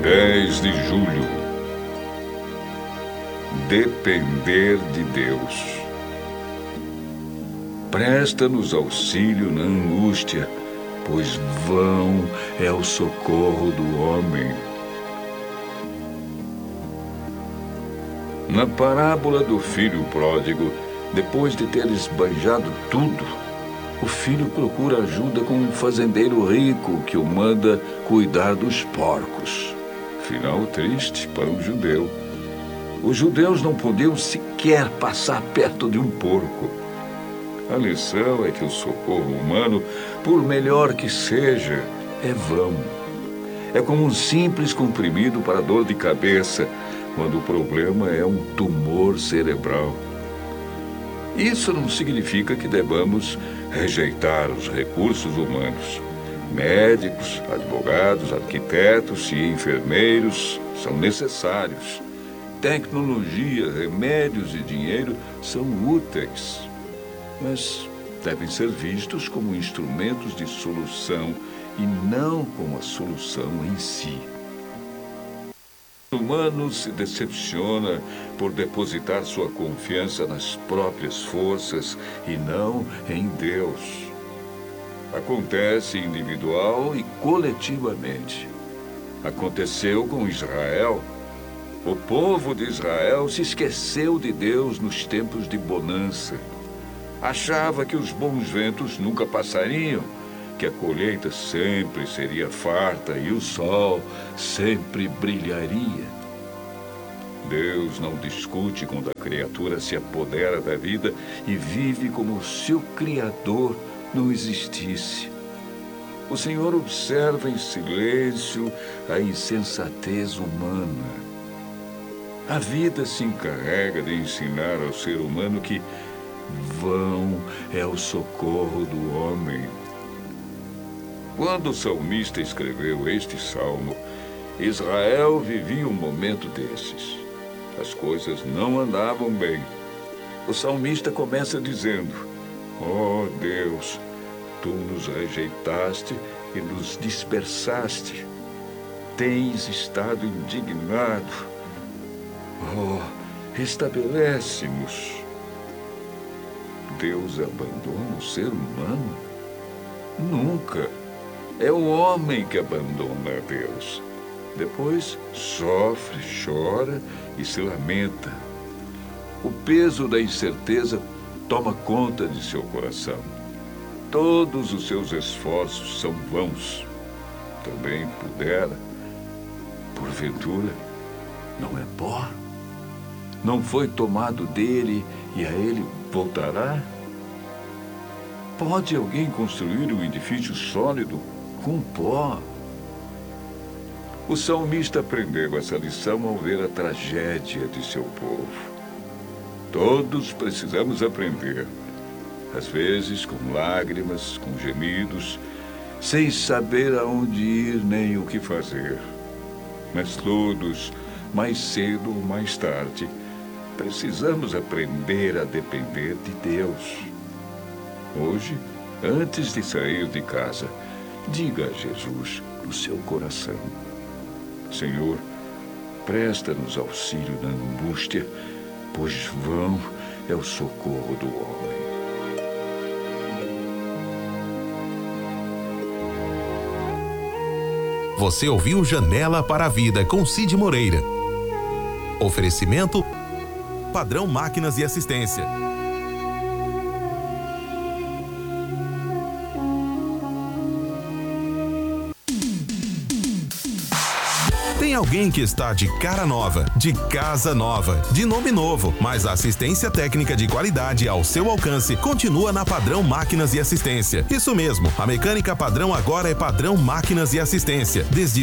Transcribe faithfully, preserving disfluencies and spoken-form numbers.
dez de julho. Depender de Deus. Presta-nos auxílio na angústia, pois vão é o socorro do homem. Na parábola do filho pródigo, depois de ter esbanjado tudo, o filho procura ajuda com um fazendeiro rico que o manda cuidar dos porcos. Final triste para um judeu. Os judeus não podiam sequer passar perto de um porco. A lição é que o socorro humano, por melhor que seja, é vão. É como um simples comprimido para dor de cabeça, quando o problema é um tumor cerebral. Isso não significa que devamos rejeitar os recursos humanos. Médicos, advogados, arquitetos e enfermeiros são necessários. Tecnologia, remédios e dinheiro são úteis, mas devem ser vistos como instrumentos de solução e não como a solução em si. O humano se decepciona por depositar sua confiança nas próprias forças e não em Deus. Acontece individual e coletivamente. Aconteceu com Israel. O povo de Israel se esqueceu de Deus nos tempos de bonança. Achava que os bons ventos nunca passariam, que a colheita sempre seria farta e o sol sempre brilharia. Deus não discute quando a criatura se apodera da vida e vive como se o Criador não existisse. O Senhor observa em silêncio a insensatez humana. A vida se encarrega de ensinar ao ser humano que vão é o socorro do homem. Quando o salmista escreveu este salmo, Israel vivia um momento desses. As coisas não andavam bem. O salmista começa dizendo: ó Deus, tu nos rejeitaste e nos dispersaste. Tens estado indignado. Oh, restabelece-nos. Deus abandona o ser humano? Nunca. É o homem que abandona a Deus. Depois sofre, chora e se lamenta. O peso da incerteza toma conta de seu coração. Todos os seus esforços são vãos. Também pudera, porventura, não é pó? Não foi tomado dele e a ele voltará? Pode alguém construir um edifício sólido com pó? O salmista aprendeu essa lição ao ver a tragédia de seu povo. Todos precisamos aprender. Às vezes com lágrimas, com gemidos, sem saber aonde ir nem o que fazer. Mas todos, mais cedo ou mais tarde, precisamos aprender a depender de Deus. Hoje, antes de sair de casa, diga a Jesus no seu coração: Senhor, presta-nos auxílio na angústia, pois vão é o socorro do homem. Você ouviu Janela para a Vida com Cid Moreira. Oferecimento Padrão Máquinas e Assistência. Tem alguém que está de cara nova, de casa nova, de nome novo, mas a assistência técnica de qualidade ao seu alcance continua na Padrão Máquinas e Assistência. Isso mesmo, a mecânica padrão agora é Padrão Máquinas e Assistência. Desde